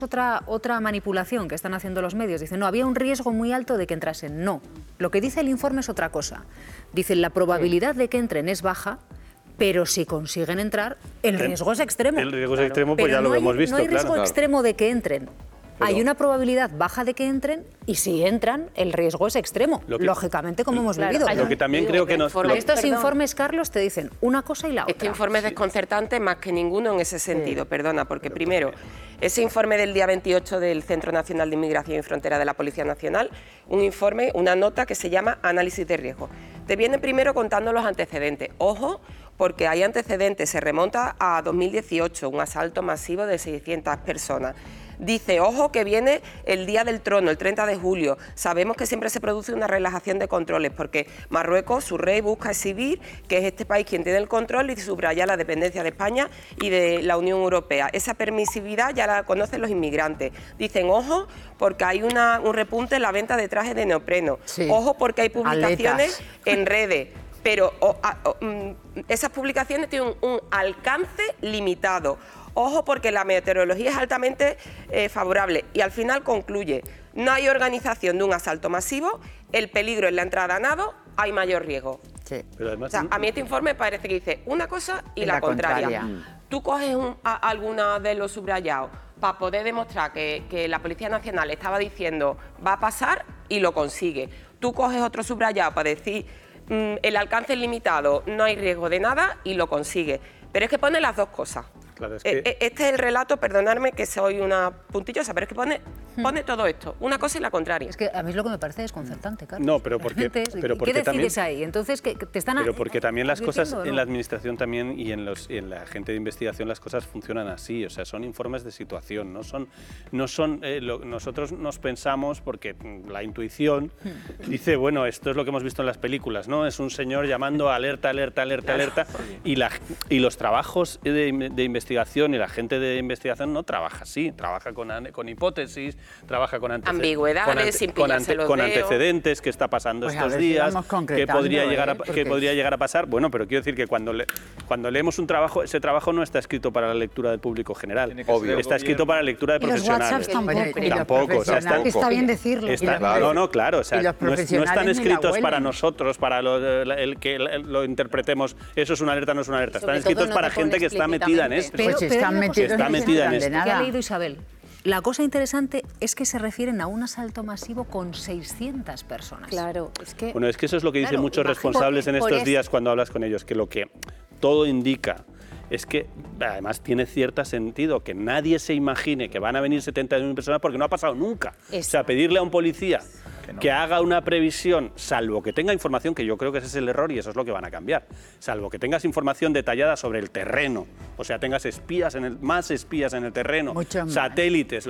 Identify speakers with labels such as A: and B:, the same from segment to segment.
A: Otra manipulación que están haciendo los medios. Dicen, no, había un riesgo muy alto de que entrasen. No, lo que dice el informe es otra cosa. Dicen, la probabilidad de que entren es baja, pero si consiguen entrar, el riesgo es extremo.
B: El riesgo es extremo, pues ya lo hemos visto,
A: no hay riesgo
B: claro.
A: extremo de que entren. Hay una probabilidad baja de que entren y si entran, el riesgo es extremo, lógicamente, como hemos vivido.
B: Lo que también creo que nos...
A: Estos informes, Carlos, te dicen una cosa y la otra.
C: Este informe es desconcertante más que ninguno en ese sentido, perdona, porque primero, ese informe del día 28 del Centro Nacional de Inmigración y Frontera de la Policía Nacional, un informe, una nota que se llama Análisis de Riesgo. Te viene primero contando los antecedentes. Ojo, porque hay antecedentes, se remonta a 2018, un asalto masivo de 600 personas. Dice, ojo, que viene el Día del Trono, el 30 de julio. Sabemos que siempre se produce una relajación de controles porque Marruecos, su rey, busca exhibir que es este país quien tiene el control y subraya la dependencia de España y de la Unión Europea. Esa permisividad ya la conocen los inmigrantes. Dicen, ojo, porque hay un repunte en la venta de trajes de neopreno. Sí. Ojo, porque hay publicaciones en redes. Pero esas publicaciones tienen un alcance limitado. Ojo, porque la meteorología es altamente favorable. Y al final concluye, no hay organización de un asalto masivo, el peligro en la entrada a nado, hay mayor riesgo. Sí. Pero además, o sea, a mí este informe parece que dice una cosa y la contraria. Tú coges alguna de los subrayados para poder demostrar que la Policía Nacional estaba diciendo va a pasar y lo consigue. Tú coges otro subrayado para decir el alcance es limitado, no hay riesgo de nada y lo consigue. Pero es que pone las dos cosas. Claro, es que... Este es el relato, perdonadme que soy una puntillosa, pero es que pone todo esto, una cosa y la contraria.
A: Es que a mí es lo que me parece desconcertante, Carlos.
B: No, pero porque
A: ¿Qué decides
B: también,
A: ahí? Entonces, ¿qué te están
B: pero porque también las cosas
A: ¿no?
B: en la administración también y en la gente de investigación las cosas funcionan así, o sea, son informes de situación, nosotros nos pensamos porque la intuición dice, bueno, esto es lo que hemos visto en las películas, ¿no? Es un señor llamando alerta, alerta, alerta, alerta, y los trabajos de investigación y la gente de investigación no trabaja así, trabaja con hipótesis, trabaja con
C: ambigüedades,
B: con antecedentes, qué está pasando pues estos días, qué podría llegar a pasar. Bueno, pero quiero decir que cuando leemos un trabajo, ese trabajo no está escrito para la lectura del público general, está escrito para la lectura de profesionales. Tampoco, o sea,
A: está bien decirlo.
B: Claro, o sea, no están escritos para nosotros, para el que lo interpretemos, eso es una alerta, no es una alerta, están escritos para gente que está metida en esto.
A: Pero está metida en esto.
B: ¿Qué
A: ha leído Isabel? La cosa interesante es que se refieren a un asalto masivo con 600 personas.
C: Claro, es que...
B: Bueno, es que eso es lo que dicen muchos responsables en estos días cuando hablas con ellos, que lo que todo indica es que, además, tiene cierto sentido que nadie se imagine que van a venir 72.000 personas porque no ha pasado nunca. O sea, pedirle a un policía que haga una previsión, salvo que tenga información, que yo creo que ese es el error y eso es lo que van a cambiar, salvo que tengas información detallada sobre el terreno, o sea, tengas más espías en el terreno, satélites,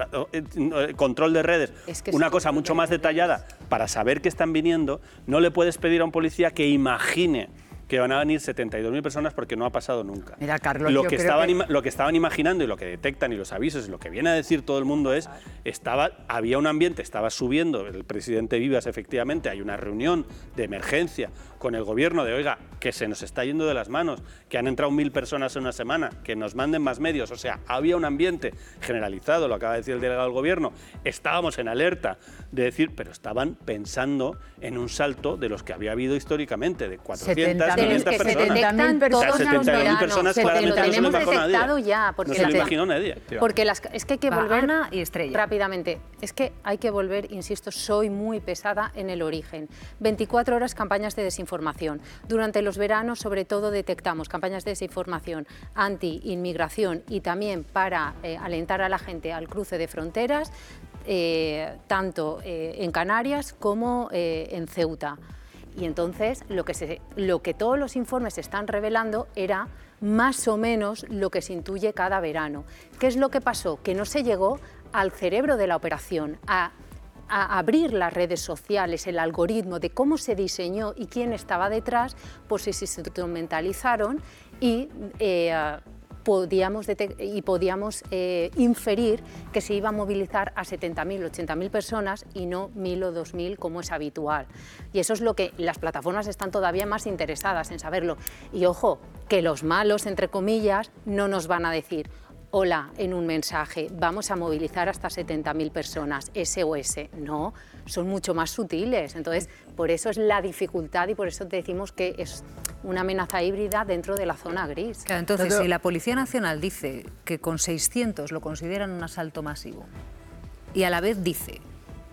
B: control de redes, una cosa mucho más detallada para saber que están viniendo, no le puedes pedir a un policía que imagine que van a venir 72.000 personas porque no ha pasado nunca.
D: Mira, Carlos,
B: lo que estaban imaginando y lo que detectan y los avisos y lo que viene a decir todo el mundo es, había un ambiente, estaba subiendo, el presidente Vivas efectivamente, hay una reunión de emergencia con el gobierno de, oiga, que se nos está yendo de las manos, que han entrado 1.000 personas en una semana, que nos manden más medios, o sea, había un ambiente generalizado, lo acaba de decir el delegado del gobierno, estábamos en alerta de decir, pero estaban pensando en un salto de los que había habido históricamente, de 400, 500 personas.
C: 70.000
B: personas claramente no se lo imaginó nadie.
C: Ya,
B: no se lo imaginó nadie.
C: Porque es que hay que volver
A: Ana y Estrella.
C: Rápidamente. Es que hay que volver, insisto, soy muy pesada en el origen. 24 horas campañas de desinformación. Durante los veranos, sobre todo, detectamos campañas de desinformación anti-inmigración y también para alentar a la gente al cruce de fronteras, tanto en Canarias como en Ceuta. Y entonces lo que todos los informes están revelando era más o menos lo que se intuye cada verano. ¿Qué es lo que pasó? Que no se llegó al cerebro de la operación, a abrir las redes sociales, el algoritmo de cómo se diseñó y quién estaba detrás, pues se instrumentalizaron y podíamos inferir que se iba a movilizar a 70.000, 80.000 personas y no 1.000 o 2.000 como es habitual. Y eso es lo que las plataformas están todavía más interesadas en saberlo. Y ojo, que los malos, entre comillas, no nos van a decir,
D: hola, en un mensaje, vamos a movilizar hasta 70.000 personas, SOS. No, son mucho más sutiles. Entonces, por eso es la dificultad y por eso te decimos que es una amenaza híbrida dentro de la zona gris.
A: Claro, entonces, si la Policía Nacional dice que con 600 lo consideran un asalto masivo y a la vez dice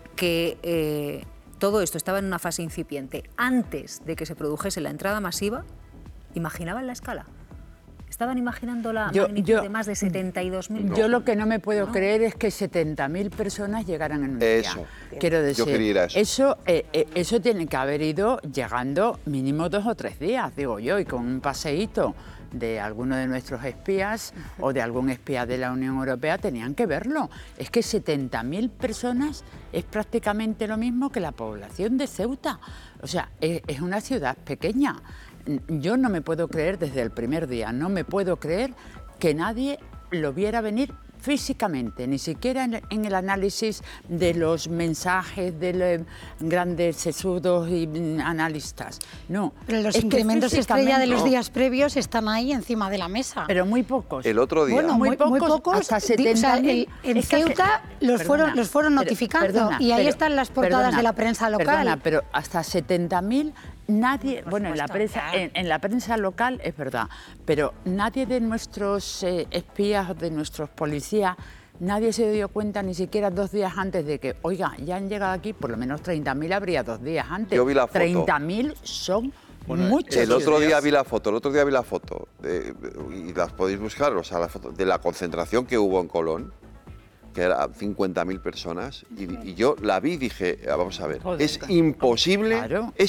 A: que todo esto estaba en una fase incipiente antes de que se produjese la entrada masiva, ¿imaginaban la escala? ¿Estaban imaginando la magnitud de más de 72.000?
E: Yo lo que no me puedo creer es que 70.000 personas llegaran en un día. Quiero decir,
F: yo quería eso.
E: Eso tiene que haber ido llegando mínimo 2 o 3 días, digo yo, y con un paseíto de alguno de nuestros espías o de algún espía de la Unión Europea tenían que verlo. Es que 70.000 personas es prácticamente lo mismo que la población de Ceuta. O sea, es una ciudad pequeña. Yo no me puedo creer desde el primer día, no me puedo creer que nadie lo viera venir físicamente, ni siquiera en el análisis de los mensajes de los grandes sesudos y analistas. No.
G: Pero los incrementos estrella de los días previos están ahí encima de la mesa.
E: Pero muy pocos.
F: El otro día.
G: Bueno, muy pocos. Hasta 70.000. En Ceuta los fueron notificando y ahí están las portadas de la prensa local.
E: Perdona, pero hasta 70.000 nadie, bueno, en la prensa local es verdad, pero nadie de nuestros espías o de nuestros policías, nadie se dio cuenta ni siquiera 2 días antes de que, oiga, ya han llegado aquí, por lo menos 30.000 habría 2 días antes.
F: Yo vi la foto.
E: 30.000 son muchos.
F: El otro día vi la foto, y las podéis buscar, o sea, la foto de la concentración que hubo en Colón, que era 50.000 personas, y yo la vi y dije, vamos a ver, es imposible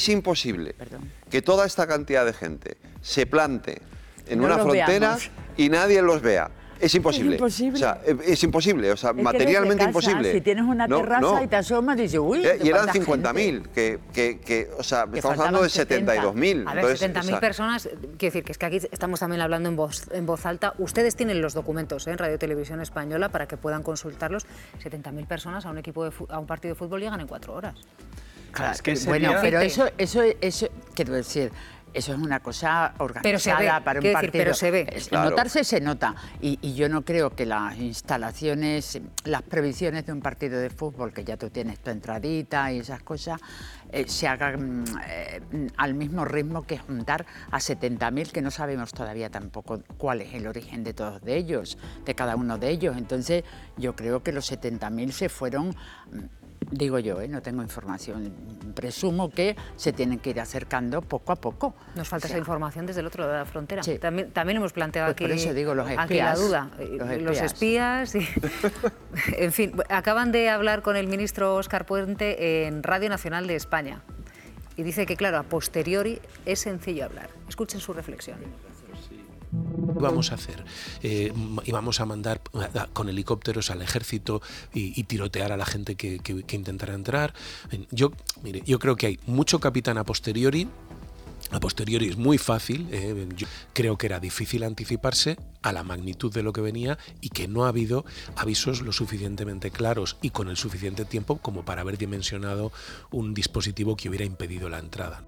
F: que toda esta cantidad de gente se plante en una frontera y nadie los vea. Es imposible. O sea, es imposible, o sea, materialmente imposible.
E: Si tienes una terraza y te asomas y dices, uy,
F: y eran 50.000, o sea, estamos hablando de 72.000.
A: A ver, 70.000 personas, quiero decir que es que aquí estamos también hablando en voz alta. Ustedes tienen los documentos en Radio Televisión Española para que puedan consultarlos. 70.000 personas a un partido de fútbol llegan en 4 horas.
E: Claro, es que bueno, pero eso quiero decir. Eso es una cosa organizada para un partido.
A: Pero se ve.
F: Claro.
E: Notarse se nota. Y yo no creo que las instalaciones, las previsiones de un partido de fútbol, que ya tú tienes tu entradita y esas cosas, se hagan al mismo ritmo que juntar a 70.000, que no sabemos todavía tampoco cuál es el origen de todos de ellos, de cada uno de ellos. Entonces, yo creo que los 70.000 se fueron... Digo yo, no tengo información. Presumo que se tienen que ir acercando poco a poco.
A: Nos falta esa información desde el otro lado de la frontera.
E: Sí.
A: También hemos planteado
E: pues por eso digo,
A: aquí la duda. Los espías. En fin, acaban de hablar con el ministro Óscar Puente en Radio Nacional de España. Y dice que, claro, a posteriori es sencillo hablar. Escuchen su reflexión.
H: Vamos a hacer, íbamos a mandar con helicópteros al ejército y tirotear a la gente que intentara entrar. Yo creo que hay mucho capitán a posteriori. A posteriori es muy fácil, yo creo que era difícil anticiparse a la magnitud de lo que venía y que no ha habido avisos lo suficientemente claros y con el suficiente tiempo como para haber dimensionado un dispositivo que hubiera impedido la entrada.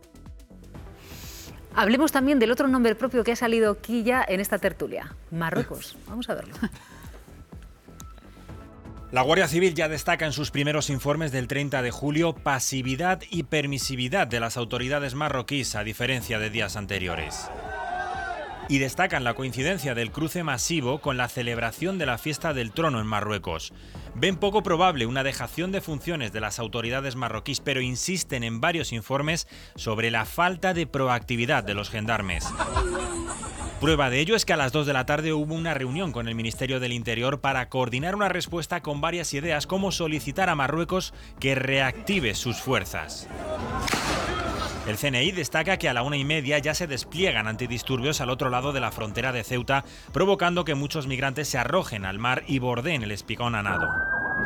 A: Hablemos también del otro nombre propio que ha salido aquí ya en esta tertulia, Marruecos. Vamos a verlo.
I: La Guardia Civil ya destaca en sus primeros informes del 30 de julio pasividad y permisividad de las autoridades marroquíes a diferencia de días anteriores. Y destacan la coincidencia del cruce masivo con la celebración de la fiesta del trono en Marruecos. Ven poco probable una dejación de funciones de las autoridades marroquíes, pero insisten en varios informes sobre la falta de proactividad de los gendarmes. Prueba de ello es que a las 2 de la tarde hubo una reunión con el Ministerio del Interior para coordinar una respuesta con varias ideas, como solicitar a Marruecos que reactive sus fuerzas. El CNI destaca que a la 1:30 ya se despliegan antidisturbios al otro lado de la frontera de Ceuta, provocando que muchos migrantes se arrojen al mar y bordeen el espigón a nado.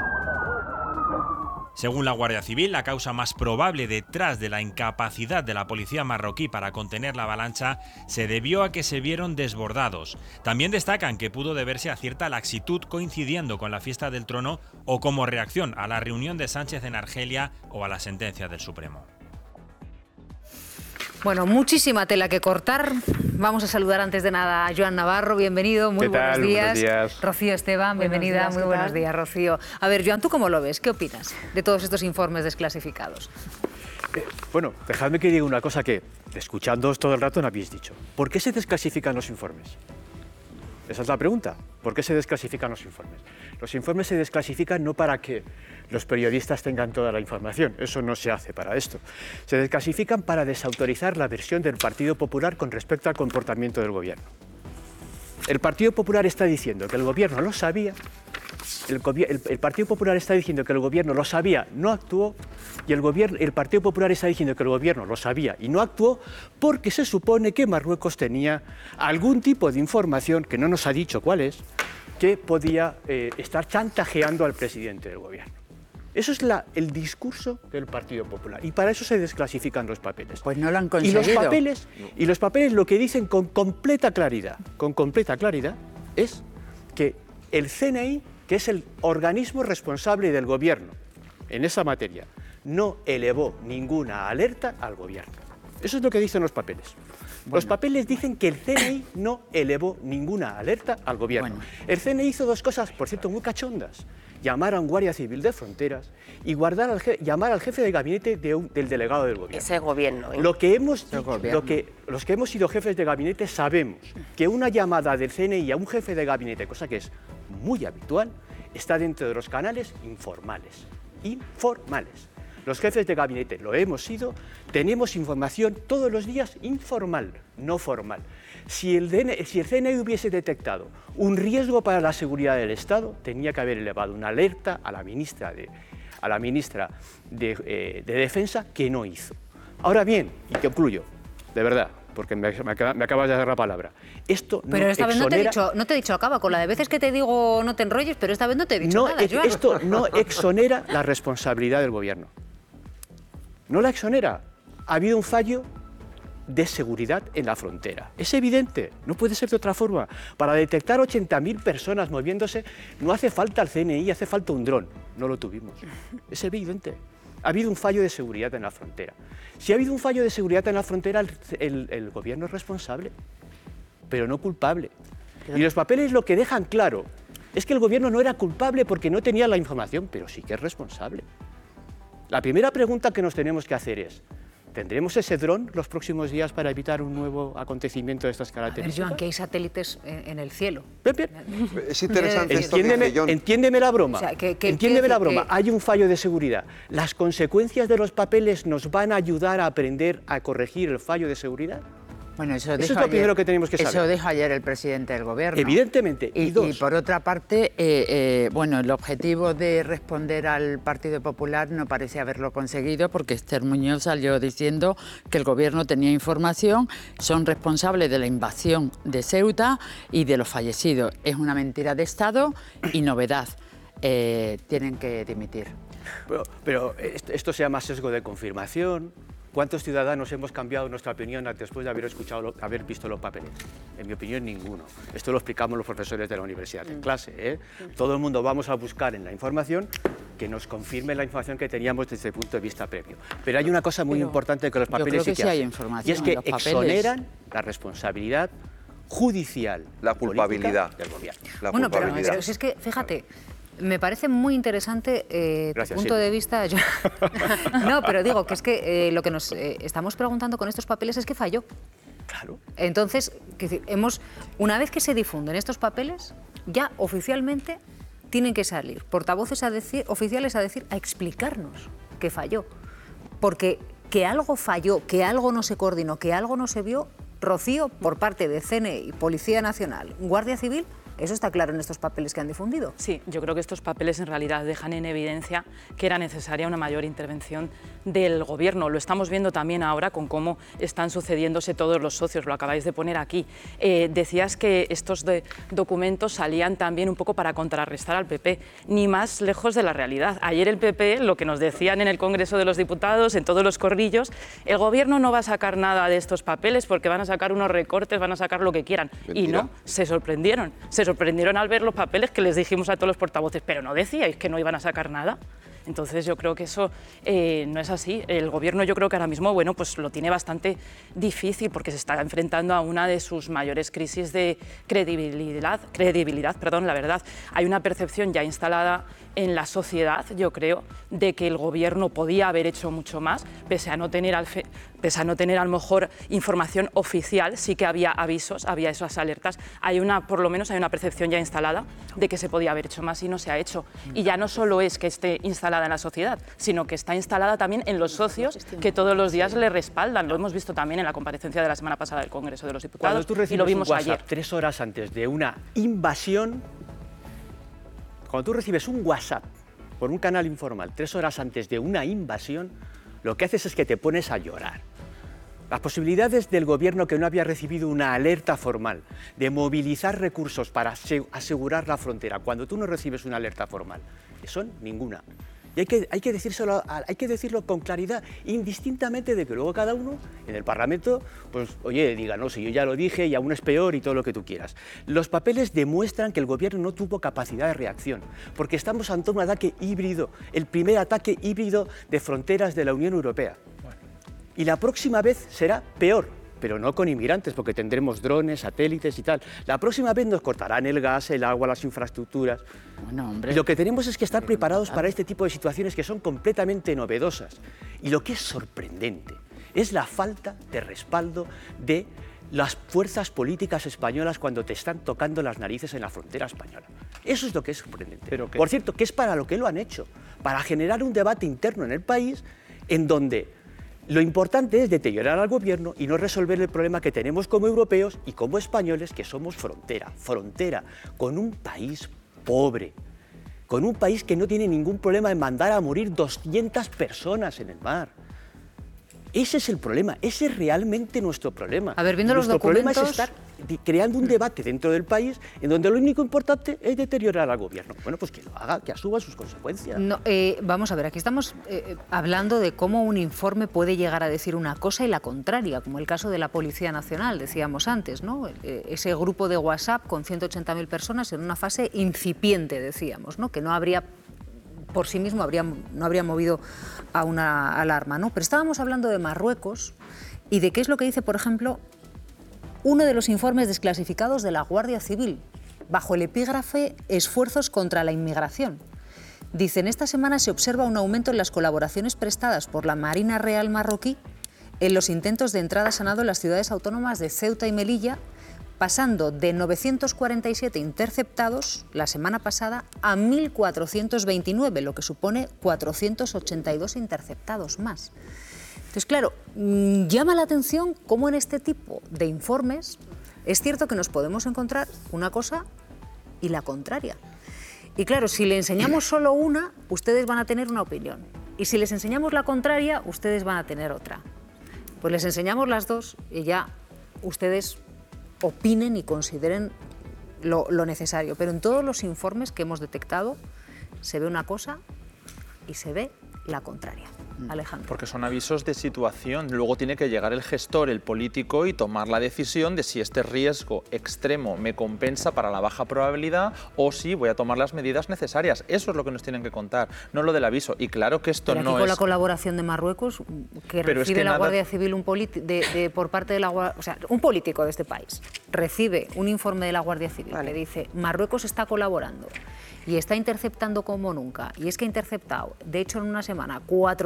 I: Según la Guardia Civil, la causa más probable detrás de la incapacidad de la policía marroquí para contener la avalancha se debió a que se vieron desbordados. También destacan que pudo deberse a cierta laxitud coincidiendo con la fiesta del trono o como reacción a la reunión de Sánchez en Argelia o a la sentencia del Supremo.
A: Bueno, muchísima tela que cortar. Vamos a saludar antes de nada a Joan Navarro, bienvenido, muy buenos días. Rocío Esteban, bienvenida, muy buenos días, Rocío. A ver, Joan, ¿tú cómo lo ves? ¿Qué opinas de todos estos informes desclasificados?
J: Bueno, dejadme que diga una cosa que, escuchándoos todo el rato, no habéis dicho. ¿Por qué se desclasifican los informes? Esa es la pregunta. ¿Por qué se desclasifican los informes? Los informes se desclasifican no para que los periodistas tengan toda la información, eso no se hace para esto. Se desclasifican para desautorizar la versión del Partido Popular con respecto al comportamiento del gobierno. El Partido Popular está diciendo que el gobierno lo sabía, el Partido Popular está diciendo que el gobierno lo sabía, no actuó, y el Partido Popular está diciendo que el gobierno lo sabía y no actuó porque se supone que Marruecos tenía algún tipo de información, que no nos ha dicho cuál es, que podía estar chantajeando al presidente del gobierno. Eso es el discurso del Partido Popular y para eso se desclasifican los papeles.
E: Pues no lo han conseguido.
J: Y los papeles lo que dicen con completa claridad, es que el CNI, que es el organismo responsable del gobierno en esa materia, no elevó ninguna alerta al gobierno. Eso es lo que dicen los papeles. Los papeles dicen que el CNI no elevó ninguna alerta al gobierno. El CNI hizo dos cosas, por cierto, muy cachondas. Llamar a un guardia civil de fronteras y llamar al jefe de gabinete del delegado del gobierno.
C: Ese gobierno.
J: Los que hemos sido jefes de gabinete sabemos que una llamada del CNI a un jefe de gabinete, cosa que es muy habitual, está dentro de los canales informales. Los jefes de gabinete lo hemos sido, tenemos información todos los días informal, no formal. Si el CNI hubiese detectado un riesgo para la seguridad del Estado, tenía que haber elevado una alerta a la ministra de Defensa, que no hizo. Ahora bien, y concluyo, de verdad, porque me acabas de dar la palabra. Esto no
A: pero esta
J: exonera...
A: vez no te he dicho acaba, con la de veces que te digo no te enrolles, pero esta vez no te he dicho nada, Joan.
J: Esto no exonera la responsabilidad del gobierno. No la exonera. Ha habido un fallo de seguridad en la frontera. Es evidente, no puede ser de otra forma. Para detectar 80.000 personas moviéndose no hace falta el CNI, hace falta un dron. No lo tuvimos. Es evidente. Ha habido un fallo de seguridad en la frontera. Si ha habido un fallo de seguridad en la frontera, el gobierno es responsable, pero no culpable. Y los papeles lo que dejan claro es que el gobierno no era culpable porque no tenía la información, pero sí que es responsable. La primera pregunta que nos tenemos que hacer es, ¿tendremos ese dron los próximos días para evitar un nuevo acontecimiento de estas características?
A: A ver, Joan, que hay satélites en el cielo.
J: Bien.
F: Es interesante esto.
J: Entiéndeme la broma.
A: O sea,
J: Entiéndeme la broma. Hay un fallo de seguridad. ¿Las consecuencias de los papeles nos van a ayudar a aprender a corregir el fallo de seguridad?
E: Bueno, eso
J: es lo primero que tenemos que saber.
E: Eso dijo ayer el presidente del gobierno.
J: Evidentemente.
E: Y por otra parte, bueno, el objetivo de responder al Partido Popular no parece haberlo conseguido porque Esther Muñoz salió diciendo que el gobierno tenía información, son responsables de la invasión de Ceuta y de los fallecidos. Es una mentira de Estado y novedad. Tienen que dimitir.
J: Pero esto se llama sesgo de confirmación. ¿Cuántos ciudadanos hemos cambiado nuestra opinión después de haber visto los papeles? En mi opinión, ninguno. Esto lo explicamos los profesores de la universidad en clase. Todo el mundo vamos a buscar en la información que nos confirme la información que teníamos desde el punto de vista previo. Pero hay una cosa muy importante que los papeles sí que hacen, y es que exoneran la responsabilidad judicial,
F: la culpabilidad
J: del gobierno.
A: Bueno, pero si es que, fíjate, me parece muy interesante tu punto de vista. No, pero digo que es que lo que nos estamos preguntando con estos papeles es que falló.
J: Claro.
A: Entonces, una vez que se difunden estos papeles, ya oficialmente tienen que salir portavoces oficiales a explicarnos que falló. Porque que algo falló, que algo no se coordinó, que algo no se vio, Rocío, por parte de CNI, Policía Nacional, Guardia Civil, ¿eso está claro en estos papeles que han difundido?
K: Sí, yo creo que estos papeles en realidad dejan en evidencia que era necesaria una mayor intervención del Gobierno. Lo estamos viendo también ahora con cómo están sucediéndose todos los socios, lo acabáis de poner aquí. Decías que estos documentos salían también un poco para contrarrestar al PP, ni más lejos de la realidad. Ayer el PP, lo que nos decían en el Congreso de los Diputados, en todos los corrillos, el Gobierno no va a sacar nada de estos papeles porque van a sacar unos recortes, van a sacar lo que quieran. Mentira. Y no, se sorprendieron al ver los papeles que les dijimos a todos los portavoces, pero no decíais que no iban a sacar nada. Entonces yo creo que eso no es así. El Gobierno yo creo que ahora mismo, bueno, pues lo tiene bastante difícil porque se está enfrentando a una de sus mayores crisis de credibilidad, la verdad. Hay una percepción ya instalada en la sociedad, yo creo, de que el Gobierno podía haber hecho mucho más, pese a no tener a lo mejor información oficial, sí que había avisos, había esas alertas. Por lo menos hay una percepción ya instalada de que se podía haber hecho más y no se ha hecho. Y ya no solo es que esté instalada en la sociedad, sino que está instalada también en los socios que todos los días le respaldan. Lo hemos visto también en la comparecencia de la semana pasada del Congreso de los Diputados y lo vimos ayer.
J: 3 horas antes de una invasión, cuando tú recibes un WhatsApp por un canal informal 3 horas antes de una invasión, lo que haces es que te pones a llorar. Las posibilidades del Gobierno, que no había recibido una alerta formal, de movilizar recursos para asegurar la frontera, cuando tú no recibes una alerta formal, son ninguna. Y hay que decirlo con claridad, indistintamente de que luego cada uno en el Parlamento, pues oye, diga, no, si yo ya lo dije y aún es peor y todo lo que tú quieras. Los papeles demuestran que el Gobierno no tuvo capacidad de reacción, porque estamos ante un ataque híbrido, el primer ataque híbrido de fronteras de la Unión Europea. Y la próxima vez será peor, pero no con inmigrantes, porque tendremos drones, satélites y tal. La próxima vez nos cortarán el gas, el agua, las infraestructuras.
E: Bueno, hombre,
J: y lo que tenemos es que estar preparados para este tipo de situaciones que son completamente novedosas. Y lo que es sorprendente es la falta de respaldo de las fuerzas políticas españolas cuando te están tocando las narices en la frontera española. Eso es lo que es sorprendente. Por cierto, que es para lo que lo han hecho, para generar un debate interno en el país en donde lo importante es deteriorar al Gobierno y no resolver el problema que tenemos como europeos y como españoles, que somos frontera, con un país pobre, con un país que no tiene ningún problema en mandar a morir 200 personas en el mar. Ese es el problema, ese es realmente nuestro problema.
A: A ver, viendo los
J: documentos...
A: problema
J: es estar creando un debate dentro del país en donde lo único importante es deteriorar al Gobierno. Bueno, pues que lo haga, que asuma sus consecuencias.
A: No, vamos a ver, aquí estamos hablando de cómo un informe puede llegar a decir una cosa y la contraria, como el caso de la Policía Nacional, decíamos antes, ¿no? Ese grupo de WhatsApp con 180.000 personas en una fase incipiente, decíamos, ¿no? Que no habría... por sí mismo no habría movido a una alarma, ¿no? Pero estábamos hablando de Marruecos y de qué es lo que dice, por ejemplo, uno de los informes desclasificados de la Guardia Civil, bajo el epígrafe Esfuerzos contra la inmigración. Dicen, esta semana se observa un aumento en las colaboraciones prestadas por la Marina Real marroquí en los intentos de entrada a nado en las ciudades autónomas de Ceuta y Melilla, pasando de 947 interceptados la semana pasada a 1.429, lo que supone 482 interceptados más. Entonces, claro, llama la atención cómo en este tipo de informes es cierto que nos podemos encontrar una cosa y la contraria. Y claro, si le enseñamos solo una, ustedes van a tener una opinión. Y si les enseñamos la contraria, ustedes van a tener otra. Pues les enseñamos las dos y ya ustedes opinen y consideren lo necesario. Pero en todos los informes que hemos detectado se ve una cosa y se ve la contraria. Alejandro.
L: Porque son avisos de situación. Luego tiene que llegar el gestor, el político, y tomar la decisión de si este riesgo extremo me compensa para la baja probabilidad o si voy a tomar las medidas necesarias. Eso es lo que nos tienen que contar, no lo del aviso. Y claro que esto
A: pero aquí
L: no
A: con
L: es...
A: la colaboración de Marruecos, que
L: pero
A: recibe
L: es que
A: la
L: nada...
A: Guardia Civil por parte de la Guardia... O sea, un político de este país recibe un informe de la Guardia Civil que dice Marruecos está colaborando y está interceptando como nunca. Y es que ha interceptado, de hecho, en una semana,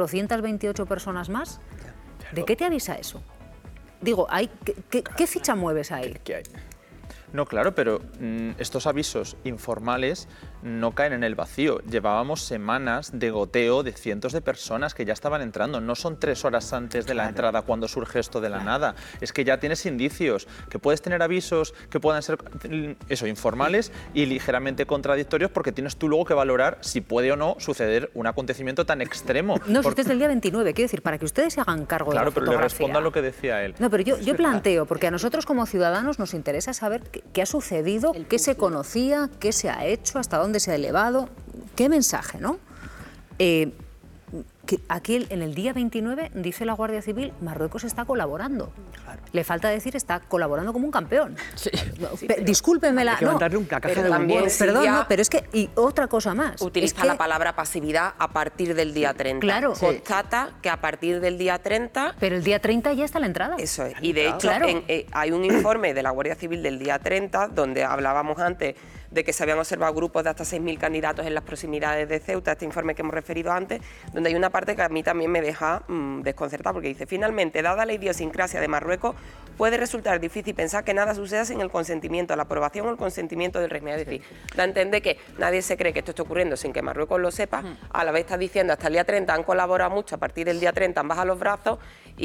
A: 428 personas más. ¿De qué te avisa eso? Digo, ¿qué ficha mueves ahí?
L: ¿Qué hay? No, claro, pero estos avisos informales no caen en el vacío. Llevábamos semanas de goteo de cientos de personas que ya estaban entrando. No son 3 horas antes de la entrada cuando surge esto de la nada. Es que ya tienes indicios, que puedes tener avisos que puedan ser informales y ligeramente contradictorios porque tienes tú luego que valorar si puede o no suceder un acontecimiento tan extremo.
A: No, este es del día 29, quiero decir, para que ustedes se hagan cargo de la fotografía.
L: Claro, pero le respondo a lo que decía él.
A: No, pero yo planteo, porque a nosotros como ciudadanos nos interesa saber qué ha sucedido, qué se conocía, qué se ha hecho, hasta dónde se ha elevado, qué mensaje, ¿no? ¿Qué aquí en el día 29 dice la Guardia Civil, Marruecos está colaborando. Claro. Le falta decir, está colaborando como un campeón. Sí. Discúlpeme la...
J: Hay que mandarle una caja de
C: también,
A: perdón, no, pero es que... Y otra cosa más.
C: Utiliza la palabra pasividad a partir del día 30.
A: Claro.
C: Constata que a partir del día 30...
A: Pero el día 30 ya está la entrada.
C: Eso es. Y de hecho hay un informe de la Guardia Civil del día 30 donde hablábamos antes de que se habían observado grupos de hasta 6.000 candidatos en las proximidades de Ceuta, este informe que hemos referido antes, donde hay una parte que a mí también me deja desconcertada, porque dice, finalmente, dada la idiosincrasia de Marruecos, puede resultar difícil pensar que nada suceda sin el consentimiento, la aprobación o el consentimiento del régimen. Es decir, da a entender que nadie se cree que esto esté ocurriendo sin que Marruecos lo sepa, a la vez está diciendo hasta el día 30 han colaborado mucho, a partir del día 30 han bajado los brazos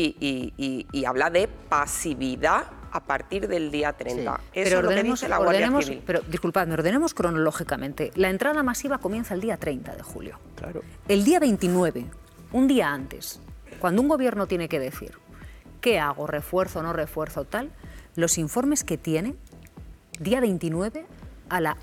C: y habla de pasividad a partir del día 30.
A: Sí.
C: Eso es lo que dice la Guardia Civil.
A: Pero disculpadme, ordenemos cronológicamente. La entrada masiva comienza el día 30 de julio. Claro. El día 29, un día antes, cuando un gobierno tiene que decir ¿qué hago? ¿Refuerzo, no refuerzo, tal? Los informes que tiene, día 29 a la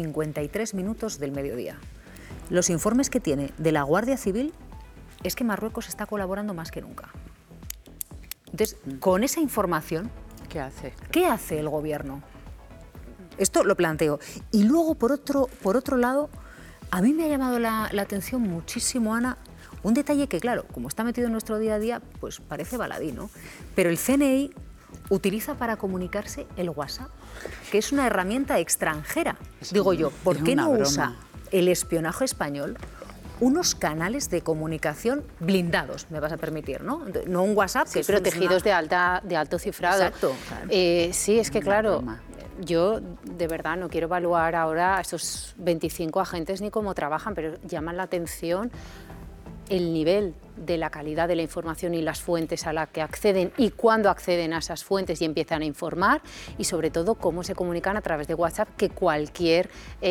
A: 1:53 del mediodía. Los informes que tiene de la Guardia Civil es que Marruecos está colaborando más que nunca. Entonces, con esa información, ¿qué hace el gobierno? Esto lo planteo. Y luego, por otro lado, a mí me ha llamado la atención muchísimo, Ana, un detalle que, claro, como está metido en nuestro día a día, pues parece baladí, ¿no? Pero el CNI utiliza para comunicarse el WhatsApp, que es una herramienta extranjera. Digo yo, ¿por qué no usa el espionaje español unos canales de comunicación blindados, me vas a permitir, ¿no? No un WhatsApp que
D: protegidos de alto cifrado.
A: Exacto. Claro.
D: Sí, es que claro, yo de verdad no quiero evaluar ahora a estos 25 agentes ni cómo trabajan, pero llaman la atención el nivel de la calidad de la información y las fuentes a las que acceden y cuándo acceden a esas fuentes y empiezan a informar, y sobre todo cómo se comunican a través de WhatsApp, que cualquier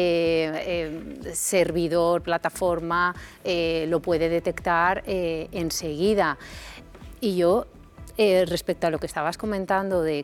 D: servidor, plataforma lo puede detectar enseguida. Y yo, respecto a lo que estabas comentando, de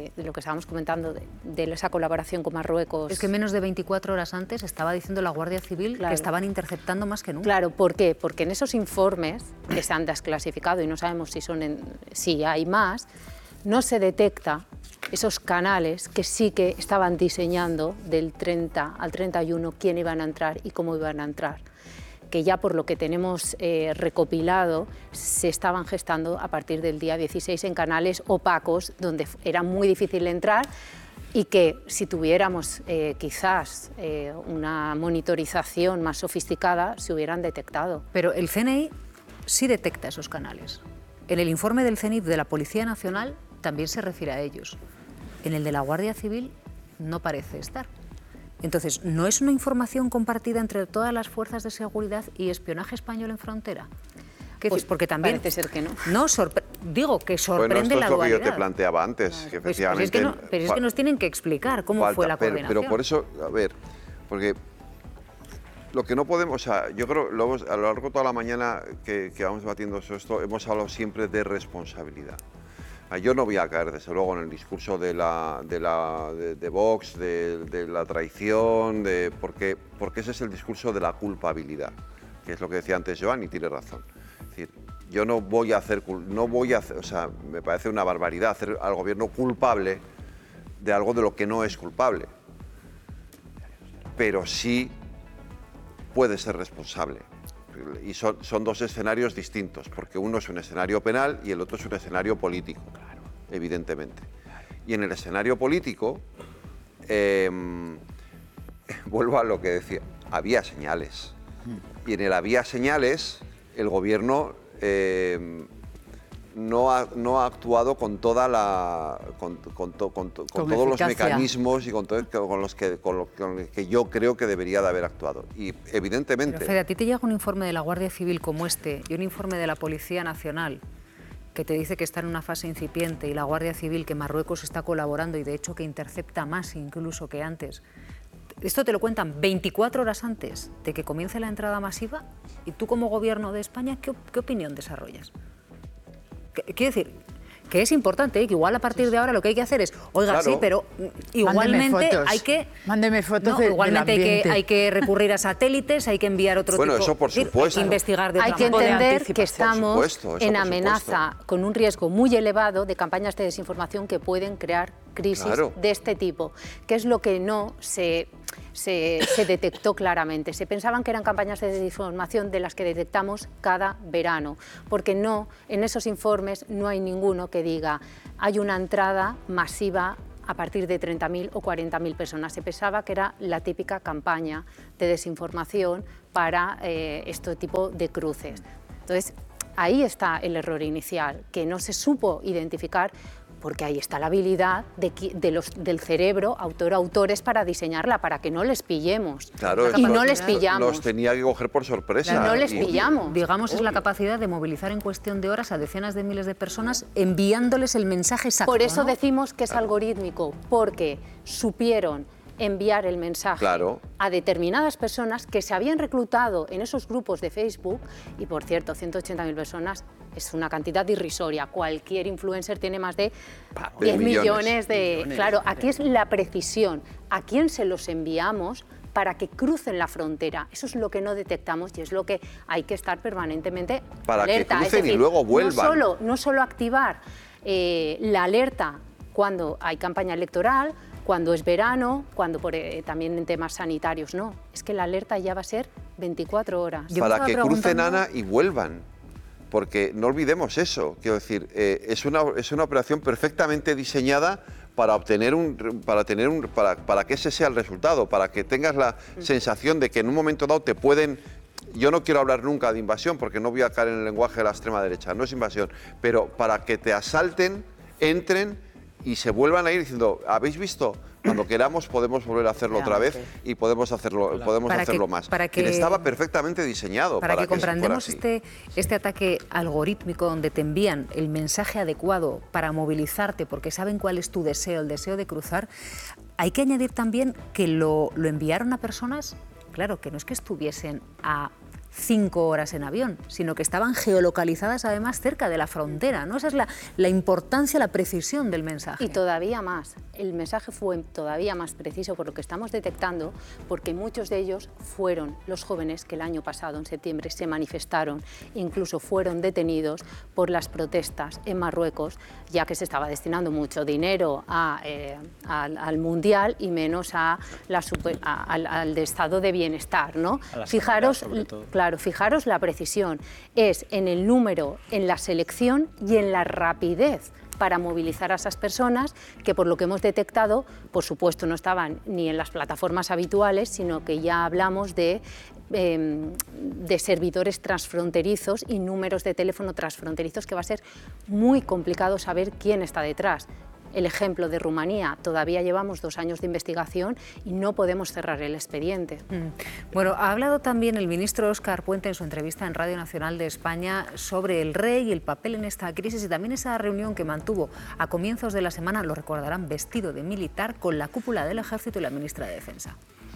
D: esa colaboración con Marruecos...
A: Es que menos de 24 horas antes estaba diciendo la Guardia Civil que estaban interceptando más que nunca.
D: Claro, ¿por qué? Porque en esos informes que se han desclasificado y no sabemos si hay más, no se detecta esos canales que sí que estaban diseñando del 30 al 31 quién iban a entrar y cómo iban a entrar, que ya por lo que tenemos recopilado se estaban gestando a partir del día 16 en canales opacos donde era muy difícil entrar, y que si tuviéramos quizás una monitorización más sofisticada se hubieran detectado.
A: Pero el CNI sí detecta esos canales. En el informe del CNI de la Policía Nacional también se refiere a ellos. En el de la Guardia Civil no parece estar. Entonces, ¿no es una información compartida entre todas las fuerzas de seguridad y espionaje español en frontera?
D: Pues
A: porque también
D: parece ser que no.
A: Digo que sorprende la dualidad.
F: Bueno, esto es lo que yo te planteaba antes, que efectivamente...
A: Pero es que nos tienen que explicar cómo fue la coordinación.
F: Pero por eso, a ver, porque lo que no podemos... O sea, yo creo, a lo largo de toda la mañana que vamos debatiendo sobre esto, hemos hablado siempre de responsabilidad. Yo no voy a caer, desde luego, en el discurso de Vox, de la traición, porque ese es el discurso de la culpabilidad, que es lo que decía antes Joan, y tiene razón. Es decir, yo no voy a hacer, o sea, me parece una barbaridad hacer al gobierno culpable de algo de lo que no es culpable, pero sí puede ser responsable. Y son dos escenarios distintos, porque uno es un escenario penal y el otro es un escenario político, claro, evidentemente. Y en el escenario político, vuelvo a lo que decía, había señales. Y en el había señales, el gobierno no ha actuado con toda con todos los mecanismos y con los que yo creo que debería de haber actuado. Y evidentemente...
A: Pero Fede, a ti te llega un informe de la Guardia Civil como este y un informe de la Policía Nacional que te dice que está en una fase incipiente, y la Guardia Civil que Marruecos está colaborando y de hecho que intercepta más incluso que antes. Esto te lo cuentan 24 horas antes de que comience la entrada masiva, y tú como gobierno de España, ¿qué opinión desarrollas? Quiero decir, que es importante, que igual a partir de ahora lo que hay que hacer es, oiga,
F: Claro.
A: sí, pero igualmente hay que...
E: Mándeme fotos
A: No,
E: del
A: igualmente
E: ambiente.
A: hay que recurrir a satélites, hay que enviar otro
F: Bueno,
A: tipo...
F: eso por
A: es decir,
F: supuesto.
A: Hay que investigar de
D: Hay
A: otra
D: que
A: manera.
D: entender que estamos
F: Por supuesto, eso
D: en
F: por
D: amenaza con un riesgo muy elevado de campañas de desinformación que pueden crear crisis
F: Claro.
D: de este tipo, que es lo que no se detectó claramente. Se pensaban que eran campañas de desinformación de las que detectamos cada verano, porque no, en esos informes no hay ninguno que diga hay una entrada masiva a partir de 30.000 o 40.000 personas. Se pensaba que era la típica campaña de desinformación para este tipo de cruces. Entonces, ahí está el error inicial, que no se supo identificar, porque ahí está la habilidad del cerebro, autores para diseñarla, para que no les pillemos.
F: Claro,
D: y no les pillamos.
F: Los tenía que coger por sorpresa.
D: No les
F: Y-
D: pillamos.
A: Digamos, es la capacidad de movilizar en cuestión de horas a decenas de miles de personas enviándoles el mensaje exacto.
D: Por eso
A: ¿no?
D: decimos que es algorítmico, porque supieron enviar el mensaje
F: Claro.
D: a determinadas personas que se habían reclutado en esos grupos de Facebook, y por cierto, 180.000 personas es una cantidad irrisoria. Cualquier influencer tiene más de 10 millones de... Claro, aquí es la precisión. ¿A quién se los enviamos para que crucen la frontera? Eso es lo que no detectamos y es lo que hay que estar permanentemente
F: Para que
D: alerta.
F: crucen y luego vuelvan.
D: No solo activar la alerta cuando hay campaña electoral, cuando es verano, cuando también en temas sanitarios, no. Es que la alerta ya va a ser 24 horas.
F: Para que crucen, Ana, y vuelvan. Porque no olvidemos eso. Quiero decir, es una operación perfectamente diseñada para obtener para que ese sea el resultado, para que tengas la sensación de que en un momento dado te pueden... Yo no quiero hablar nunca de invasión porque no voy a caer en el lenguaje de la extrema derecha, no es invasión, pero para que te asalten, entren y se vuelvan a ir diciendo, ¿habéis visto? Cuando queramos podemos volver a hacerlo otra vez y podemos hacerlo más. Estaba perfectamente diseñado
A: para que
F: eso fuera
A: comprendamos
F: así.
A: este ataque algorítmico donde te envían el mensaje adecuado para movilizarte porque saben cuál es tu deseo, el deseo de cruzar. Hay que añadir también que lo enviaron a personas, claro, que no es que estuviesen a 5 horas en avión, sino que estaban geolocalizadas además cerca de la frontera, ¿no? Esa es la importancia, la precisión del mensaje.
D: Y todavía más, el mensaje fue todavía más preciso por lo que estamos detectando, porque muchos de ellos fueron los jóvenes que el año pasado, en septiembre, se manifestaron, incluso fueron detenidos por las protestas en Marruecos, ya que se estaba destinando mucho dinero al Mundial y menos al de estado de bienestar, ¿no? Fijaros, claro, fijaros la precisión, es en el número, en la selección y en la rapidez para movilizar a esas personas que, por lo que hemos detectado, por supuesto no estaban ni en las plataformas habituales, sino que ya hablamos de servidores transfronterizos y números de teléfono transfronterizos que va a ser muy complicado saber quién está detrás. El ejemplo de Rumanía, todavía llevamos 2 años de investigación y no podemos cerrar el expediente.
A: Bueno, ha hablado también el ministro Óscar Puente en su entrevista en Radio Nacional de España sobre el rey y el papel en esta crisis y también esa reunión que mantuvo a comienzos de la semana, lo recordarán, vestido de militar con la cúpula del Ejército y la ministra de Defensa.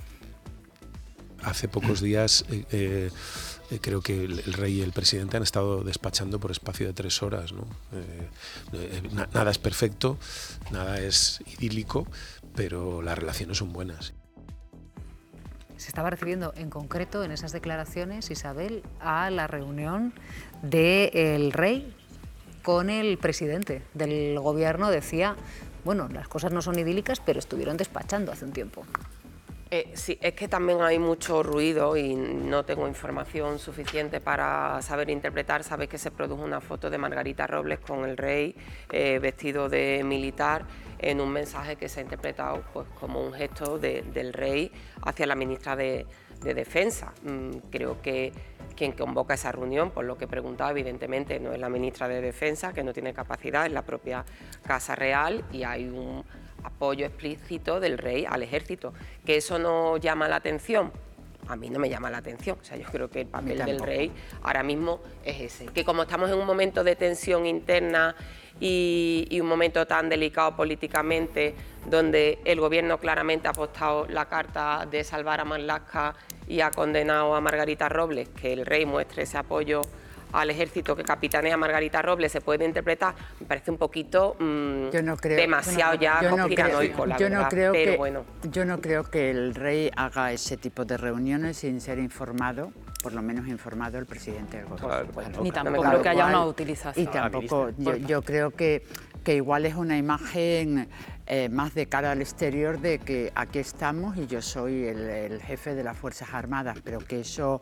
H: Hace pocos días creo que el rey y el presidente han estado despachando por espacio de 3 horas, ¿no? Nada es perfecto, nada es idílico, pero las relaciones son buenas.
A: Se estaba refiriendo en concreto en esas declaraciones, Isabel, a la reunión del rey con el presidente del gobierno. Decía, bueno, las cosas no son idílicas, pero estuvieron despachando hace un tiempo.
C: Sí, es que también hay mucho ruido y no tengo información suficiente para saber interpretar. Sabéis que se produjo una foto de Margarita Robles con el rey vestido de militar en un mensaje que se ha interpretado pues, como un gesto del rey hacia la ministra de Defensa. Creo que quien convoca esa reunión, por lo que he preguntado, evidentemente no es la ministra de Defensa, que no tiene capacidad, es la propia Casa Real y hay un apoyo explícito del rey al ejército. ¿Que eso no llama la atención? A mí no me llama la atención. O sea, yo creo que el papel del rey ahora mismo es ese. Que como estamos en un momento de tensión interna y un momento tan delicado políticamente, donde el gobierno claramente ha apostado la carta de salvar a Marlaska y ha condenado a Margarita Robles, que el rey muestre ese apoyo al ejército que capitanea Margarita Robles se puede interpretar, me parece un poquito demasiado conspiranoico, la verdad, pero bueno.
E: Yo no creo que el rey haga ese tipo de reuniones sin ser informado, por lo menos informado el presidente del gobierno.
K: Ni tampoco creo que haya una utilización.
E: Y tampoco, yo creo que igual es una imagen más de cara al exterior de que aquí estamos y yo soy el jefe de las Fuerzas Armadas, pero que eso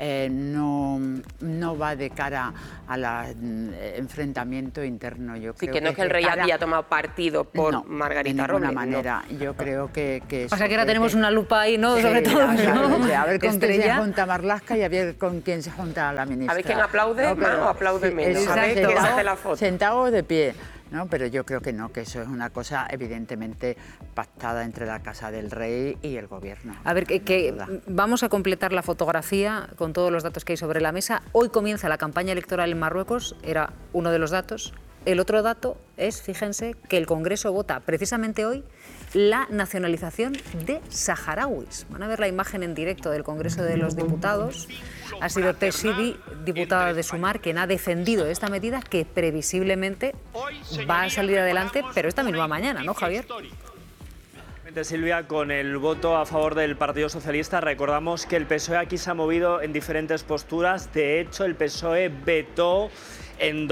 E: no va de cara al enfrentamiento interno. Yo creo
C: que no es que el rey haya tomado partido por Margarita Robles.
E: De ninguna manera. Yo creo que
A: o sea que ahora tenemos una lupa ahí, ¿no? Sobre todo, ¿no?
E: A ver con quién se junta Marlaska y a ver con quién se junta la ministra.
C: A ver quién aplaude más o aplaude menos. A ver quién hace la foto.
E: Sentado o de pie. No, pero yo creo que no, que eso es una cosa evidentemente pactada entre la Casa del Rey y el Gobierno.
A: A ver, que vamos a completar la fotografía con todos los datos que hay sobre la mesa. Hoy comienza la campaña electoral en Marruecos, era uno de los datos. El otro dato es, fíjense, que el Congreso vota precisamente hoy la nacionalización de saharauis. Van a ver la imagen en directo del Congreso de los Diputados. Ha sido Tessidi, diputada de Sumar, quien ha defendido esta medida que previsiblemente va a salir adelante, pero esta misma mañana, ¿no, Javier?
M: Silvia, con el voto a favor del Partido Socialista, recordamos que el PSOE aquí se ha movido en diferentes posturas. De hecho, el PSOE vetó en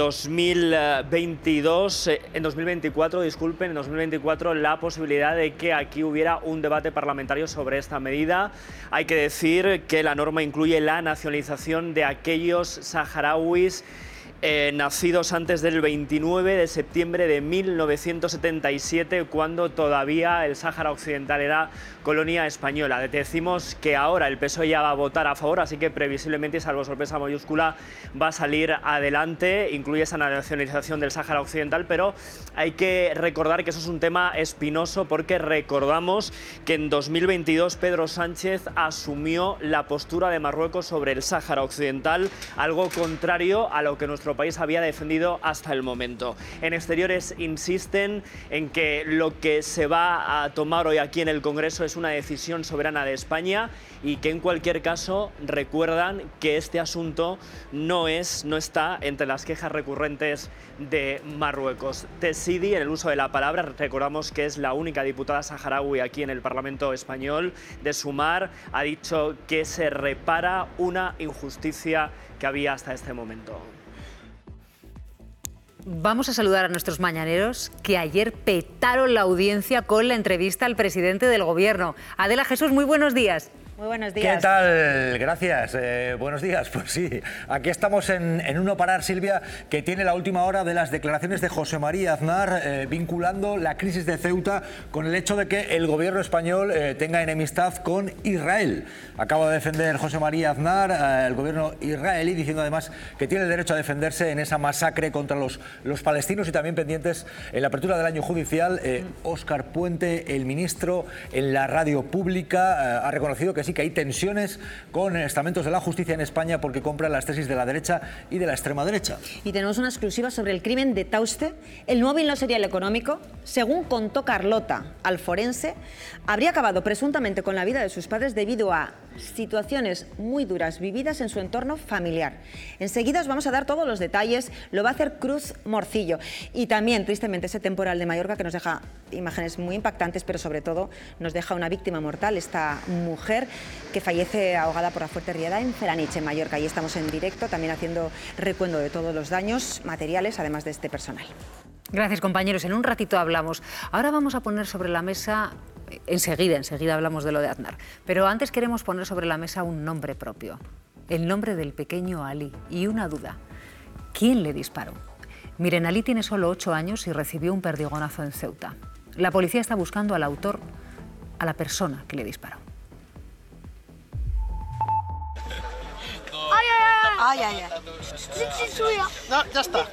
M: 2024, la posibilidad de que aquí hubiera un debate parlamentario sobre esta medida. Hay que decir que la norma incluye la nacionalización de aquellos saharauis nacidos antes del 29 de septiembre de 1977, cuando todavía el Sáhara Occidental era colonia española. Decimos que ahora el PSOE ya va a votar a favor, así que previsiblemente, salvo sorpresa mayúscula, va a salir adelante. Incluye esa nacionalización del Sáhara Occidental, pero hay que recordar que eso es un tema espinoso, porque recordamos que en 2022 Pedro Sánchez asumió la postura de Marruecos sobre el Sáhara Occidental, algo contrario a lo que nuestro país había defendido hasta el momento. En Exteriores insisten en que lo que se va a tomar hoy aquí en el Congreso es una decisión soberana de España, y que en cualquier caso recuerdan que este asunto no está entre las quejas recurrentes de Marruecos. Tessidi, en el uso de la palabra, recordamos que es la única diputada saharaui aquí en el Parlamento español de Sumar, ha dicho que se repara una injusticia que había hasta este momento.
A: Vamos a saludar a nuestros mañaneros que ayer petaron la audiencia con la entrevista al presidente del Gobierno. Adela Jesús, muy buenos días.
N: Muy buenos días. ¿Qué tal? Gracias. Buenos días. Pues sí, aquí estamos en Uno Parar, Silvia, que tiene la última hora de las declaraciones de José María Aznar vinculando la crisis de Ceuta con el hecho de que el gobierno español tenga enemistad con Israel. Acaba de defender José María Aznar el gobierno israelí, diciendo además que tiene el derecho a defenderse en esa masacre contra los palestinos, y también pendientes en la apertura del año judicial. Óscar Puente, el ministro, en la radio pública ha reconocido que sí, que hay tensiones con estamentos de la justicia en España porque compran las tesis de la derecha y de la extrema derecha.
O: Y tenemos una exclusiva sobre el crimen de Tauste. El móvil no serial económico, según contó Carlota al forense, habría acabado presuntamente con la vida de sus padres debido a situaciones muy duras vividas en su entorno familiar. Enseguida os vamos a dar todos los detalles, lo va a hacer Cruz Morcillo. Y también, tristemente, ese temporal de Mallorca que nos deja imágenes muy impactantes, pero sobre todo nos deja una víctima mortal, esta mujer que fallece ahogada por la fuerte riada en Felanitx, en Mallorca. Y estamos en directo también haciendo recuento de todos los daños materiales, además de este personal.
A: Gracias, compañeros. En un ratito hablamos. Ahora vamos a poner sobre la mesa, enseguida hablamos de lo de Aznar, pero antes queremos poner sobre la mesa un nombre propio, el nombre del pequeño Ali, y una duda: ¿quién le disparó? Miren, Ali tiene solo 8 años y recibió un perdigonazo en Ceuta. La policía está buscando al autor, a la persona que le disparó.
P: Ay, ay, ay. No, ya está.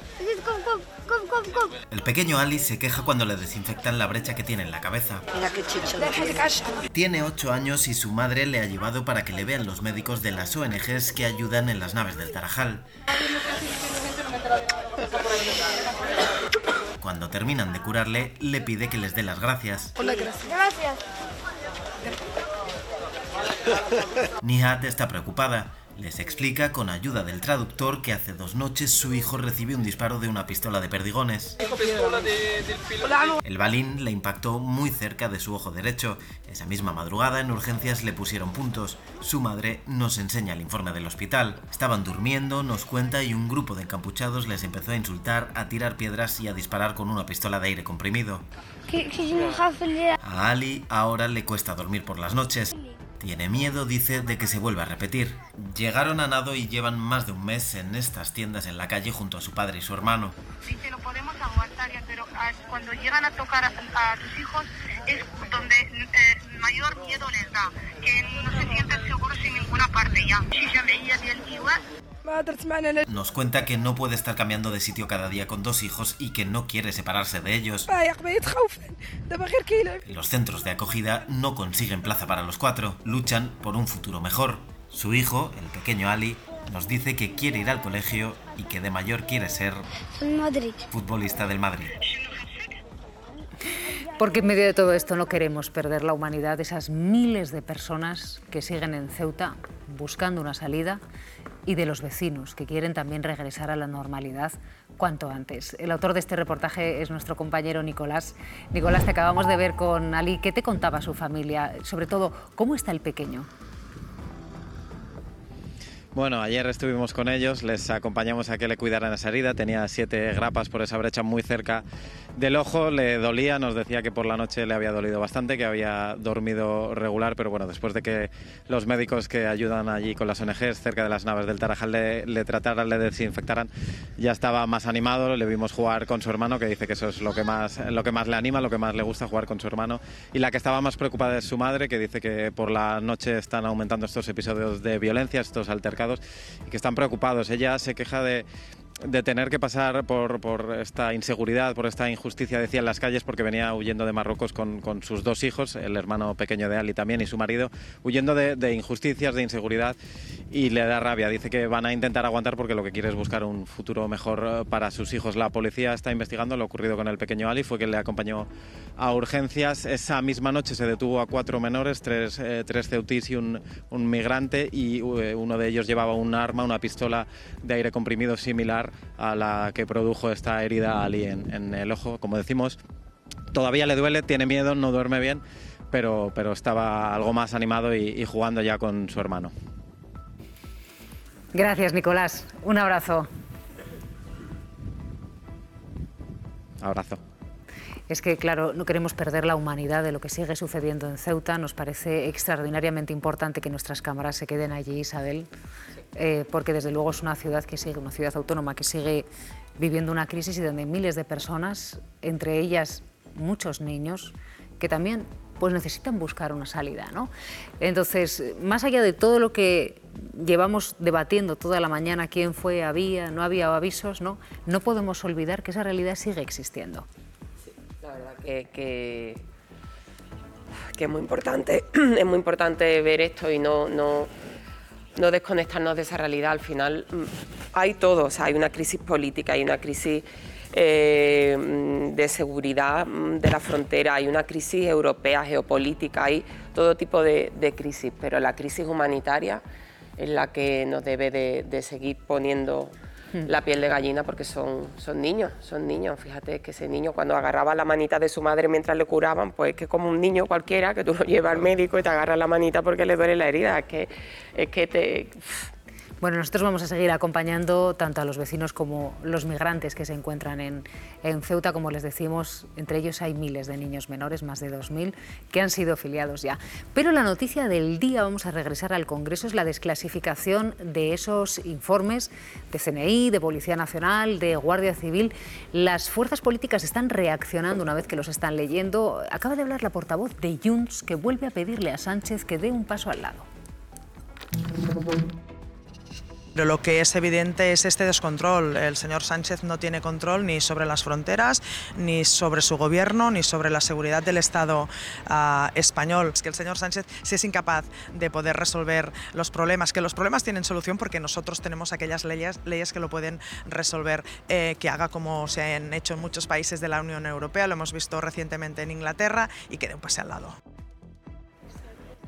Q: El pequeño Ali se queja cuando le desinfectan la brecha que tiene en la cabeza.
P: Mira qué chicho.
Q: Tiene 8 años y su madre le ha llevado para que le vean los médicos de las ONGs que ayudan en las naves del Tarajal. Cuando terminan de curarle, le pide que les dé las gracias.
P: Gracias.
Q: Nihat está preocupada. Les explica con ayuda del traductor que hace 2 noches su hijo recibe un disparo de una pistola de perdigones. El balín le impactó muy cerca de su ojo derecho. Esa misma madrugada en urgencias le pusieron puntos. Su madre nos enseña el informe del hospital. Estaban durmiendo, nos cuenta, y un grupo de encapuchados les empezó a insultar, a tirar piedras y a disparar con una pistola de aire comprimido. A Ali ahora le cuesta dormir por las noches. Tiene miedo, dice, de que se vuelva a repetir. Llegaron a nado y llevan más de un mes en estas tiendas en la calle junto a su padre y su hermano.
P: Dice, lo podemos aguantar, pero cuando llegan a tocar a tus hijos es donde mayor miedo les da, que no se sienten seguros en ninguna parte ya.
Q: Nos cuenta que no puede estar cambiando de sitio cada día con 2 hijos y que no quiere separarse de ellos. Los centros de acogida no consiguen plaza para los 4, luchan por un futuro mejor. Su hijo, el pequeño Ali, nos dice que quiere ir al colegio y que de mayor quiere ser futbolista del Madrid.
A: Porque en medio de todo esto no queremos perder la humanidad de esas miles de personas que siguen en Ceuta buscando una salida, y de los vecinos que quieren también regresar a la normalidad cuanto antes. El autor de este reportaje es nuestro compañero Nicolás. Nicolás, te acabamos de ver con Ali. ¿Qué te contaba su familia? Sobre todo, ¿cómo está el pequeño?
R: Bueno, ayer estuvimos con ellos, les acompañamos a que le cuidaran esa herida, tenía 7 grapas por esa brecha muy cerca del ojo, le dolía, nos decía que por la noche le había dolido bastante, que había dormido regular, pero bueno, después de que los médicos que ayudan allí con las ONGs cerca de las naves del Tarajal le trataran, le desinfectaran, ya estaba más animado, le vimos jugar con su hermano, que dice que eso es lo que más le anima, lo que más le gusta, jugar con su hermano, y la que estaba más preocupada es su madre, que dice que por la noche están aumentando estos episodios de violencia, estos altercados, y que están preocupados. Ella se queja de tener que pasar por esta inseguridad, por esta injusticia, decía, en las calles, porque venía huyendo de Marruecos con sus 2 hijos, el hermano pequeño de Ali también y su marido, huyendo de injusticias, de inseguridad, y le da rabia. Dice que van a intentar aguantar porque lo que quiere es buscar un futuro mejor para sus hijos. La policía está investigando lo ocurrido con el pequeño Ali, fue quien le acompañó a urgencias. Esa misma noche se detuvo a 4 menores, 3 ceutís y un migrante, y uno de ellos llevaba un arma, una pistola de aire comprimido similar a la que produjo esta herida a Ali en el ojo. Como decimos, todavía le duele, tiene miedo, no duerme bien, pero estaba algo más animado y jugando ya con su hermano.
A: Gracias, Nicolás. Un abrazo.
R: Abrazo.
A: Es que, claro, no queremos perder la humanidad de lo que sigue sucediendo en Ceuta. Nos parece extraordinariamente importante que nuestras cámaras se queden allí, Isabel, porque desde luego es una ciudad una ciudad autónoma que sigue viviendo una crisis y donde miles de personas, entre ellas muchos niños, que también pues necesitan buscar una salida, ¿no? Entonces, más allá de todo lo que llevamos debatiendo toda la mañana, quién fue, había, no había avisos, ¿no? No podemos olvidar que esa realidad sigue existiendo.
C: La verdad que es muy importante, ver esto y no desconectarnos de esa realidad. Al final hay todo, o sea, hay una crisis política, hay una crisis de seguridad de la frontera, hay una crisis europea, geopolítica, hay todo tipo de crisis, pero la crisis humanitaria es la que nos debe de seguir poniendo la piel de gallina, porque son niños. Fíjate que ese niño, cuando agarraba la manita de su madre mientras le curaban, pues es que como un niño cualquiera, que tú lo llevas al médico y te agarras la manita porque le duele la herida, es que te...
A: Bueno, nosotros vamos a seguir acompañando tanto a los vecinos como los migrantes que se encuentran en Ceuta. Como les decimos, entre ellos hay miles de niños menores, más de 2.000, que han sido filiados ya. Pero la noticia del día, vamos a regresar al Congreso, es la desclasificación de esos informes de CNI, de Policía Nacional, de Guardia Civil. Las fuerzas políticas están reaccionando una vez que los están leyendo. Acaba de hablar la portavoz de Junts, que vuelve a pedirle a Sánchez que dé un paso al lado.
S: Pero lo que es evidente es este descontrol. El señor Sánchez no tiene control ni sobre las fronteras, ni sobre su gobierno, ni sobre la seguridad del Estado español. Es que el señor Sánchez, si es incapaz de poder resolver los problemas, que los problemas tienen solución porque nosotros tenemos aquellas leyes que lo pueden resolver, que haga como se han hecho en muchos países de la Unión Europea, lo hemos visto recientemente en Inglaterra, y que dé un pase al lado.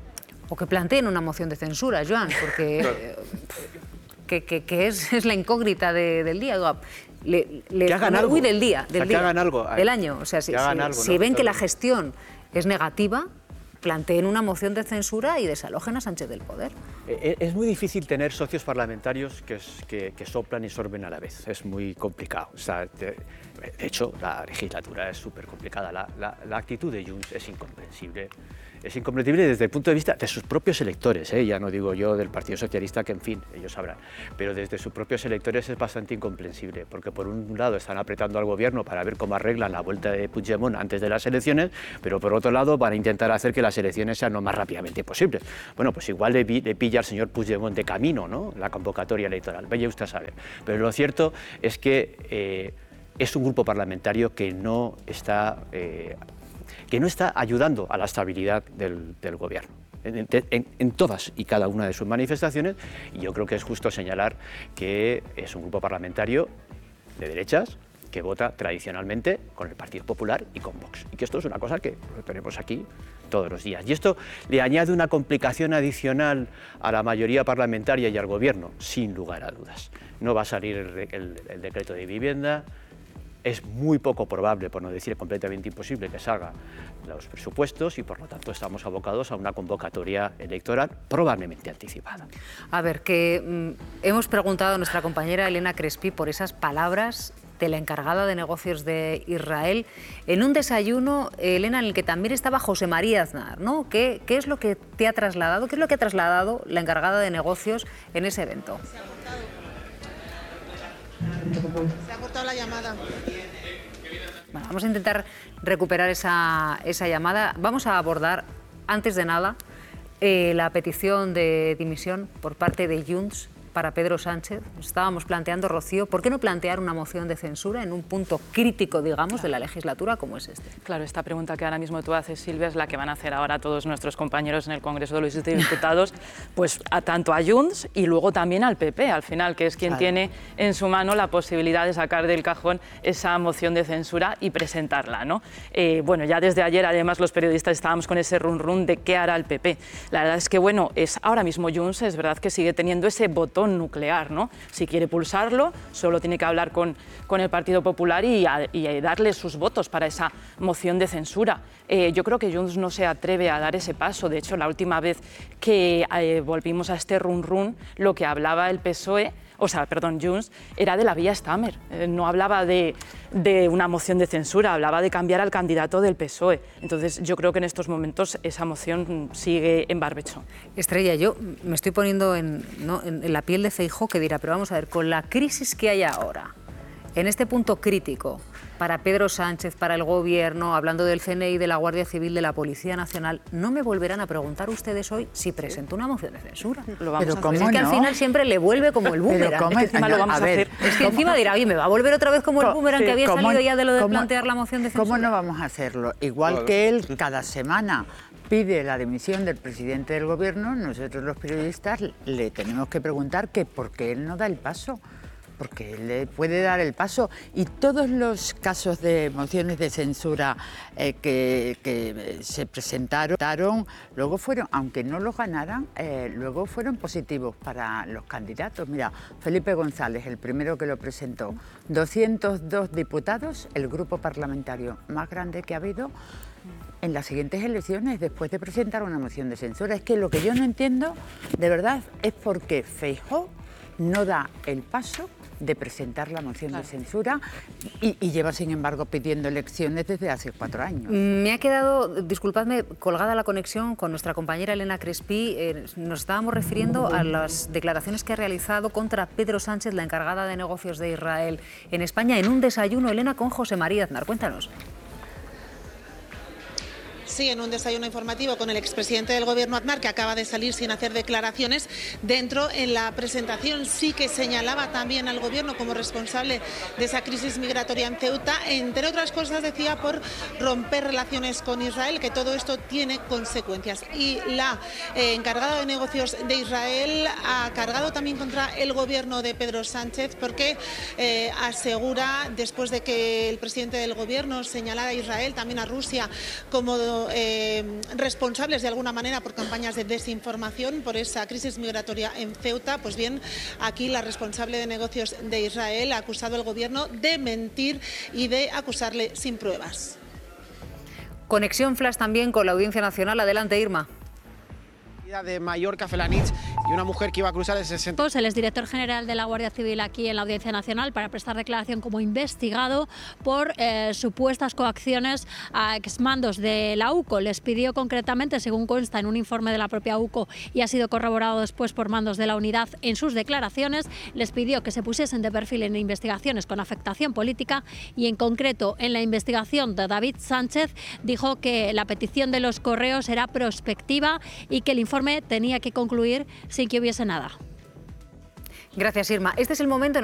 A: O que planteen una moción de censura, Joan, porque que es la incógnita del día.
J: Que hagan algo.
A: Uy, del día,
J: que hagan algo.
A: del año. O sea, si ven que la gestión es negativa, planteen una moción de censura y desalojen a Sánchez del poder.
J: Es muy difícil tener socios parlamentarios que soplan y sorben a la vez. Es muy complicado. O sea, de hecho, la legislatura es súper complicada. La actitud de Junts es incomprensible. Es incomprensible desde el punto de vista de sus propios electores, ya no digo yo del Partido Socialista, que en fin, ellos sabrán, pero desde sus propios electores es bastante incomprensible, porque por un lado están apretando al gobierno para ver cómo arreglan la vuelta de Puigdemont antes de las elecciones, pero por otro lado van a intentar hacer que las elecciones sean lo más rápidamente posibles. Bueno, pues igual le pilla al señor Puigdemont de camino, ¿no?, la convocatoria electoral, vaya usted a saber. Pero lo cierto es que es un grupo parlamentario que no está ayudando a la estabilidad del gobierno en todas y cada una de sus manifestaciones, y yo creo que es justo señalar que es un grupo parlamentario de derechas que vota tradicionalmente con el Partido Popular y con Vox, y que esto es una cosa que tenemos aquí todos los días. Y esto le añade una complicación adicional a la mayoría parlamentaria y al gobierno, sin lugar a dudas. No va a salir el decreto de vivienda. Es muy poco probable, por no decir completamente imposible, que salgan los presupuestos y por lo tanto estamos abocados a una convocatoria electoral probablemente anticipada.
A: A ver, que hemos preguntado a nuestra compañera Elena Crespi por esas palabras de la encargada de negocios de Israel en un desayuno, Elena, en el que también estaba José María Aznar, ¿no? ¿Qué es lo que te ha trasladado? ¿Qué es lo que ha trasladado la encargada de negocios en ese evento?
T: Se ha cortado la llamada.
A: Bueno, vamos a intentar recuperar esa llamada. Vamos a abordar, antes de nada, la petición de dimisión por parte de Junts para Pedro Sánchez. Nos estábamos planteando, Rocío, ¿por qué no plantear una moción de censura en un punto crítico, digamos, de la legislatura como es este?
K: Claro, esta pregunta que ahora mismo tú haces, Silvia, es la que van a hacer ahora todos nuestros compañeros en el Congreso de los Diputados, pues tanto a Junts y luego también al PP, al final, que es quien tiene en su mano la posibilidad de sacar del cajón esa moción de censura y presentarla, ¿no? Bueno, ya desde ayer, además, los periodistas estábamos con ese run de qué hará el PP. La verdad es que, bueno, ahora mismo Junts es verdad que sigue teniendo ese botón nuclear, ¿no? Si quiere pulsarlo, solo tiene que hablar con el Partido Popular y darle sus votos para esa moción de censura. Yo creo que Junts no se atreve a dar ese paso. De hecho, la última vez que volvimos a este run, lo que hablaba el PSOE, Junts, era de la vía Stammer. No hablaba de una moción de censura, hablaba de cambiar al candidato del PSOE. Entonces, yo creo que en estos momentos esa moción sigue en barbecho.
A: Estrella, yo me estoy poniendo en la piel de Feijóo, que dirá, pero vamos a ver, con la crisis que hay ahora, en este punto crítico, para Pedro Sánchez, para el Gobierno, hablando del CNI, de la Guardia Civil, de la Policía Nacional, ¿no me volverán a preguntar ustedes hoy si presento una moción de censura?
K: Lo vamos a hacer.
A: Es que al final siempre le vuelve como el boomerang.
K: Es que encima lo vamos a hacer.
A: Es que encima dirá, oye, me va a volver otra vez como el boomerang que había salido ya de lo de plantear la moción de censura.
E: ¿Cómo no vamos a hacerlo? Igual que él, cada semana pide la dimisión del presidente del Gobierno, nosotros los periodistas le tenemos que preguntar que por qué él no da el paso. Porque él le puede dar el paso, y todos los casos de mociones de censura que se presentaron, luego fueron, aunque no los ganaran, luego fueron positivos para los candidatos. Mira, Felipe González, el primero que lo presentó, 202 diputados, el grupo parlamentario más grande que ha habido en las siguientes elecciones, después de presentar una moción de censura. Es que lo que yo no entiendo, de verdad, es por qué Feijóo no da el paso de presentar la moción de censura y lleva, sin embargo, pidiendo elecciones desde hace 4 años.
A: Me ha quedado, disculpadme, colgada la conexión con nuestra compañera Elena Crespi. Nos estábamos refiriendo a las declaraciones que ha realizado contra Pedro Sánchez, la encargada de negocios de Israel en España, en un desayuno, Elena, con José María Aznar. Cuéntanos.
T: Sí, en un desayuno informativo con el expresidente del Gobierno, Aznar, que acaba de salir sin hacer declaraciones. Dentro, en la presentación, sí que señalaba también al Gobierno como responsable de esa crisis migratoria en Ceuta. Entre otras cosas, decía, por romper relaciones con Israel, que todo esto tiene consecuencias. Y la encargada de negocios de Israel ha cargado también contra el Gobierno de Pedro Sánchez, porque asegura, después de que el presidente del Gobierno señalara a Israel, también a Rusia, como responsables de alguna manera por campañas de desinformación por esa crisis migratoria en Ceuta. Pues bien, aquí la responsable de negocios de Israel ha acusado al gobierno de mentir y de acusarle sin pruebas.
A: Conexión flash también con la Audiencia Nacional. Adelante, Irma.
U: De Mallorca, Felanitx, y una mujer que iba a cruzar el 60.
V: Él es director general de la Guardia Civil aquí en la Audiencia Nacional para prestar declaración como investigado por supuestas coacciones a exmandos de la UCO. Les pidió concretamente, según consta en un informe de la propia UCO y ha sido corroborado después por mandos de la unidad en sus declaraciones, les pidió que se pusiesen de perfil en investigaciones con afectación política y en concreto en la investigación de David Sánchez dijo que la petición de los correos era prospectiva y que el informe tenía que concluir sin que hubiese nada.
A: Gracias, Irma. Este es el momento en el